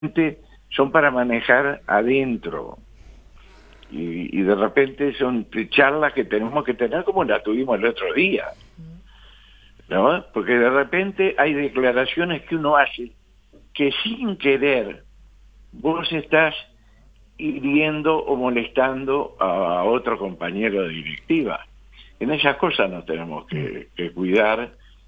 son para manejar adentro. Y de repente son charlas que tenemos que tener como la tuvimos el otro día, ¿no? Porque de repente hay declaraciones que uno hace que sin querer vos estás hiriendo o molestando a otro compañero de directiva. En esas cosas nos tenemos que cuidar